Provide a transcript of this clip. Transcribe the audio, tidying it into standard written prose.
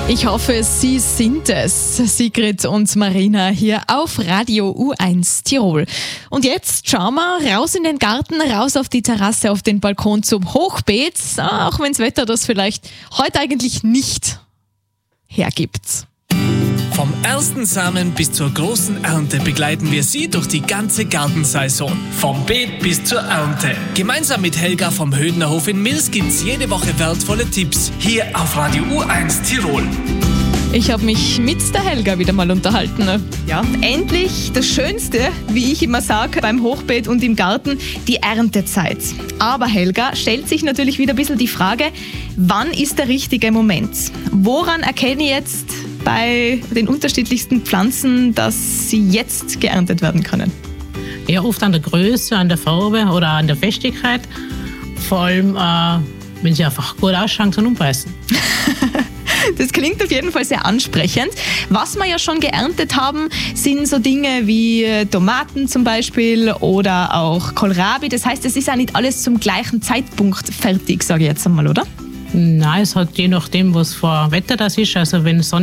Ich hoffe, Sie sind es, Sigrid und Marina hier auf Radio U1 Tirol. Und jetzt schauen wir raus in den Garten, raus auf die Terrasse, auf den Balkon zum Hochbeet, auch wenn das Wetter das vielleicht heute eigentlich nicht hergibt. Vom ersten Samen bis zur großen Ernte begleiten wir Sie durch die ganze Gartensaison. Vom Beet bis zur Ernte. Gemeinsam mit Helga vom Hödnerhof in Mils gibt's jede Woche wertvolle Tipps. Hier auf Radio U1 Tirol. Ich habe mich mit der Helga wieder mal unterhalten. Ja, endlich das Schönste, wie ich immer sage, beim Hochbeet und im Garten, die Erntezeit. Aber Helga, stellt sich natürlich wieder ein bisschen die Frage, wann ist der richtige Moment? Woran erkenne ich jetzt bei den unterschiedlichsten Pflanzen, dass sie jetzt geerntet werden können? Ja, oft an der Größe, an der Farbe oder an der Festigkeit. Vor allem, wenn sie einfach gut ausschauen und umbeißen. Das klingt auf jeden Fall sehr ansprechend. Was wir ja schon geerntet haben, sind so Dinge wie Tomaten zum Beispiel oder auch Kohlrabi. Das heißt, es ist ja nicht alles zum gleichen Zeitpunkt fertig, sage ich jetzt einmal, oder? Nein, es hat je nachdem, was für Wetter das ist. Also wenn